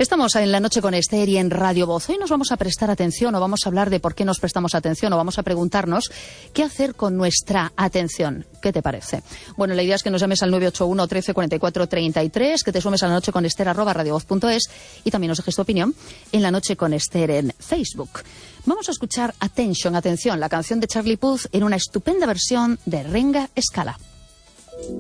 Estamos en La Noche con Esther y en Radio Voz. Hoy nos vamos a prestar atención o vamos a hablar de por qué nos prestamos atención o vamos a preguntarnos qué hacer con nuestra atención. ¿Qué te parece? Bueno, la idea es que nos llames al 981 13 44 33, que te sumes a La Noche con Esther @radiovoz.es y también nos dejes tu opinión en La Noche con Esther en Facebook. Vamos a escuchar Attention, atención, la canción de Charlie Puth en una estupenda versión de Renga Scala.